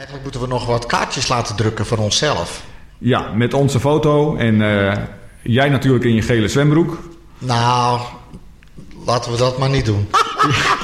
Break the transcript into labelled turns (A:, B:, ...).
A: Eigenlijk moeten we nog wat kaartjes laten drukken voor onszelf.
B: Ja, met onze foto en jij natuurlijk in je gele zwembroek.
A: Nou, laten we dat maar niet doen.